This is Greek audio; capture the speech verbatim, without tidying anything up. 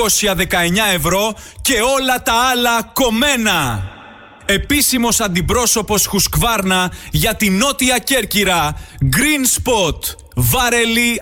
τριακόσια δεκαεννιά ευρώ και όλα τα άλλα κομμένα. Επίσημος αντιπρόσωπος Χουσκβάρνα για τη Νότια Κέρκυρα, Green Spot, Βαρελή